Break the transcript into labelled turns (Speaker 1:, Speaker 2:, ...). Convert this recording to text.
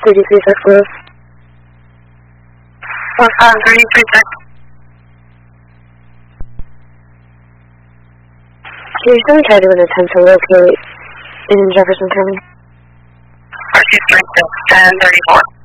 Speaker 1: 33 6 close.
Speaker 2: 33 6.
Speaker 1: Can you send me try to an attempt to locate in Jefferson County?
Speaker 2: RC 36 1034.